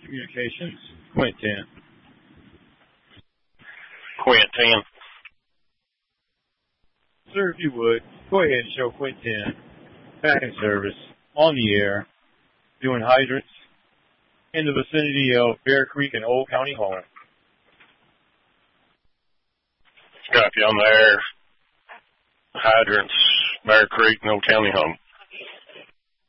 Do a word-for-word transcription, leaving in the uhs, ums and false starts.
Communications, Quentin. Quentin. Sir, if you would, go ahead and show Quentin back in service, on the air, doing hydrants in the vicinity of Bear Creek and Old County Home. Copy on the air. Hydrants, Bear Creek and Old County Home.